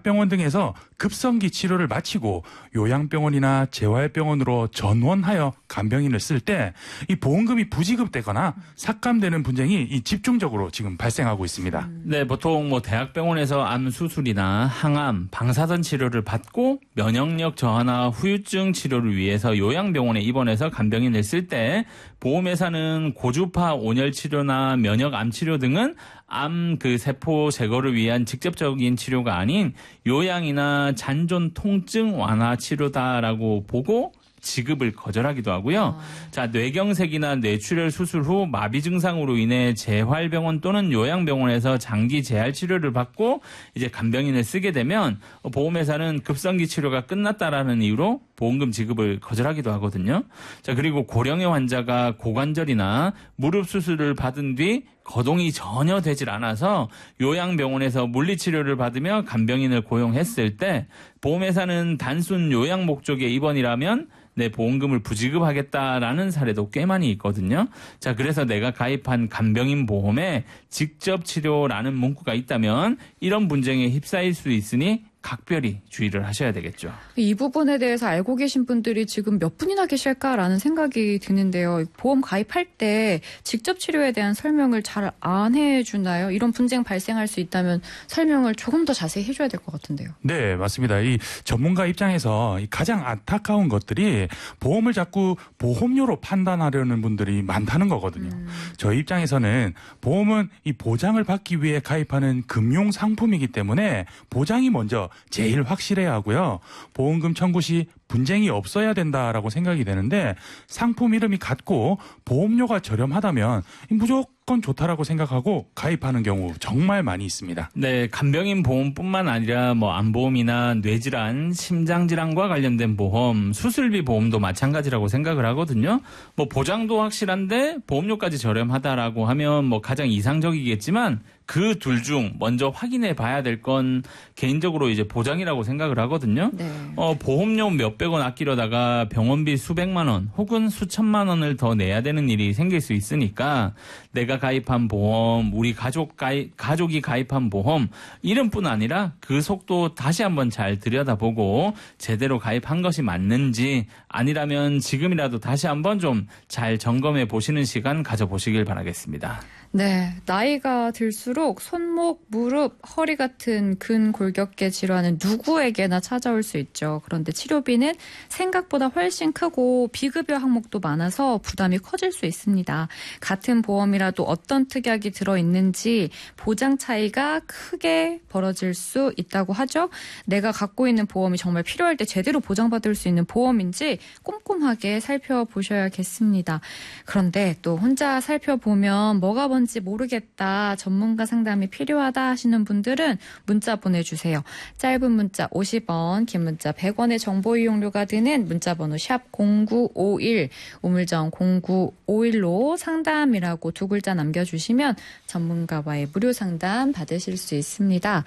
대학병원 등에서 급성기 치료를 마치고 요양병원이나 재활병원으로 전원하여 간병인을 쓸 때 이 보험금이 부지급되거나 삭감되는 분쟁이 이 집중적으로 지금 발생하고 있습니다. 네, 보통 뭐 대학병원에서 암 수술이나 항암, 방사선 치료를 받고 면역력 저하나 후유증 치료를 위해서 요양병원에 입원해서 간병인을 쓸 때 보험회사는 고주파 온열 치료나 면역 암 치료 등은 암 그 세포 제거를 위한 직접적인 치료가 아닌 요양이나 잔존 통증 완화 치료다라고 보고 지급을 거절하기도 하고요. 자, 뇌경색이나 뇌출혈 수술 후 마비 증상으로 인해 재활병원 또는 요양병원에서 장기 재활 치료를 받고 이제 간병인을 쓰게 되면 보험회사는 급성기 치료가 끝났다라는 이유로 보험금 지급을 거절하기도 하거든요. 자, 그리고 고령의 환자가 고관절이나 무릎 수술을 받은 뒤 거동이 전혀 되질 않아서 요양병원에서 물리치료를 받으며 간병인을 고용했을 때 보험회사는 단순 요양 목적의 입원이라면 내 보험금을 부지급하겠다라는 사례도 꽤 많이 있거든요. 자, 그래서 내가 가입한 간병인 보험에 직접 치료라는 문구가 있다면 이런 분쟁에 휩싸일 수 있으니 각별히 주의를 하셔야 되겠죠. 이 부분에 대해서 알고 계신 분들이 지금 몇 분이나 계실까라는 생각이 드는데요. 보험 가입할 때 직접 치료에 대한 설명을 잘 안 해주나요? 이런 분쟁 발생할 수 있다면 설명을 조금 더 자세히 해줘야 될 것 같은데요. 네, 맞습니다. 이 전문가 입장에서 가장 안타까운 것들이 보험을 자꾸 보험료로 판단하려는 분들이 많다는 거거든요. 저희 입장에서는 보험은 이 보장을 받기 위해 가입하는 금융 상품이기 때문에 보장이 먼저 제일 확실해야 하고요. 보험금 청구 시 분쟁이 없어야 된다라고 생각이 되는데 상품 이름이 같고 보험료가 저렴하다면 무조건 좋다라고 생각하고 가입하는 경우 정말 많이 있습니다. 네, 간병인 보험뿐만 아니라 뭐 암보험이나 뇌질환, 심장질환과 관련된 보험, 수술비 보험도 마찬가지라고 생각을 하거든요. 뭐 보장도 확실한데 보험료까지 저렴하다라고 하면 뭐 가장 이상적이겠지만 그 둘 중 먼저 확인해 봐야 될 건 개인적으로 이제 보장이라고 생각을 하거든요. 네. 보험료 몇백 원 아끼려다가 병원비 수백만 원 혹은 수천만 원을 더 내야 되는 일이 생길 수 있으니까 내가 가입한 보험, 우리 가족이 가입한 보험 이름뿐 아니라 그 속도 다시 한번 잘 들여다보고 제대로 가입한 것이 맞는지 아니라면 지금이라도 다시 한번 좀 잘 점검해 보시는 시간 가져보시길 바라겠습니다. 네, 나이가 들수록 손목, 무릎, 허리 같은 근골격계 질환은 누구에게나 찾아올 수 있죠. 그런데 치료비는 생각보다 훨씬 크고 비급여 항목도 많아서 부담이 커질 수 있습니다. 같은 보험이라도 어떤 특약이 들어있는지 보장 차이가 크게 벌어질 수 있다고 하죠. 내가 갖고 있는 보험이 정말 필요할 때 제대로 보장받을 수 있는 보험인지 꼼꼼하게 살펴보셔야겠습니다. 그런데 또 혼자 살펴보면 뭐가 뭔지 모르겠다, 전문가 상담이 필요하다 하시는 분들은 문자 보내주세요. 짧은 문자 50원, 긴 문자 100원의 정보 이용료가 드는 문자번호 샵 0951, 우물정 0951로 상담이라고 두 글자 남겨주시면 전문가와의 무료 상담 받으실 수 있습니다.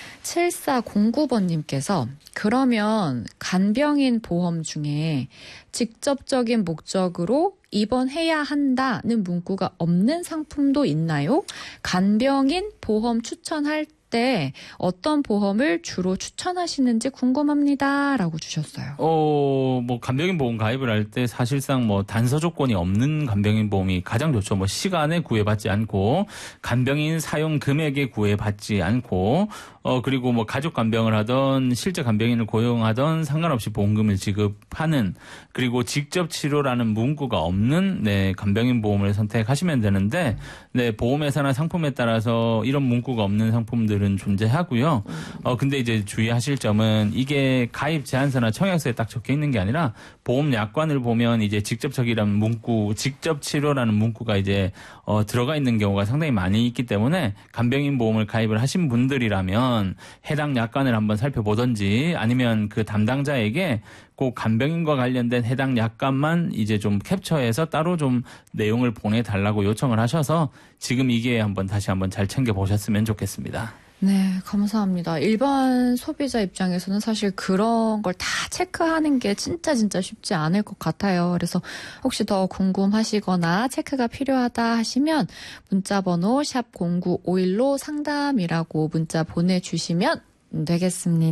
7409번님께서 그러면 간병인 보험 중에 직접적인 목적으로 입원해야 한다는 문구가 없는 상품도 있나요? 간병인 보험 추천할 때 어떤 보험을 주로 추천하시는지 궁금합니다. 라고 주셨어요. 뭐 간병인 보험 가입을 할 때 사실상 뭐 단서 조건이 없는 간병인 보험이 가장 좋죠. 뭐 시간에 구애받지 않고 간병인 사용 금액에 구애받지 않고 그리고 뭐 가족 간병을 하던 실제 간병인을 고용하던 상관없이 보험금을 지급하는 그리고 직접 치료라는 문구가 없는 간병인 보험을 선택하시면 되는데 보험회사나 상품에 따라서 이런 문구가 없는 상품들은 존재하고요. 근데 이제 주의하실 점은 이게 가입 제한서나 청약서에 딱 적혀 있는 게 아니라 보험 약관을 보면 이제 직접적이라는 문구, 직접 치료라는 문구가 이제 들어가 있는 경우가 상당히 많이 있기 때문에 간병인 보험을 가입을 하신 분들이라면 해당 약관을 한번 살펴보든지 아니면 그 담당자에게 꼭 간병인과 관련된 해당 약관만 이제 좀 캡처해서 따로 좀 내용을 보내달라고 요청을 하셔서 지금 이게 다시 한번 잘 챙겨보셨으면 좋겠습니다. 네, 감사합니다. 일반 소비자 입장에서는 사실 그런 걸 다 체크하는 게 진짜 쉽지 않을 것 같아요. 그래서 혹시 더 궁금하시거나 체크가 필요하다 하시면 문자번호 샵 0951로 상담이라고 문자 보내주시면 되겠습니다.